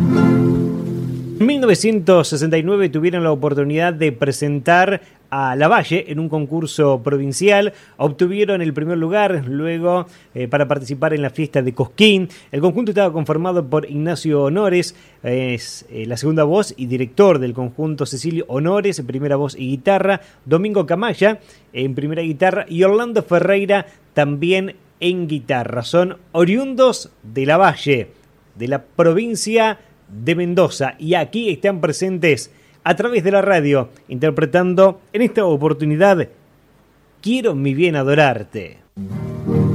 En 1969 tuvieron la oportunidad de presentar a Lavalle en un concurso provincial, obtuvieron el primer lugar, luego para participar en la fiesta de Cosquín. El conjunto estaba conformado por Ignacio Honores, es la segunda voz y director del conjunto, Cecilio Honores, primera voz y guitarra, Domingo Camaya en primera guitarra y Orlando Ferreira también en guitarra. Son oriundos de Lavalle, de la provincia de Mendoza, y aquí están presentes a través de la radio, interpretando en esta oportunidad Quiero mi bien adorarte.